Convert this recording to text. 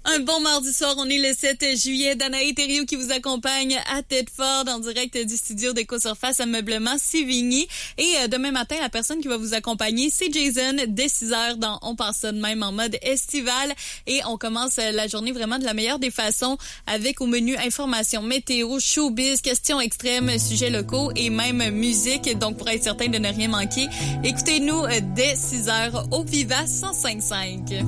Un bon mardi soir, on est le 7 juillet. Danae Thériault qui vous accompagne à Tedford en direct du studio d'Éco-Surface Ameublement Sévigny. Et demain matin, la personne qui va vous accompagner, c'est Jason, dès 6h dans On part ça de même en mode estival. Et on commence la journée vraiment de la meilleure des façons avec au menu information météo, showbiz, questions extrêmes, sujets locaux et même musique. Donc pour être certain de ne rien manquer, écoutez-nous dès 6h au Viva 105.5.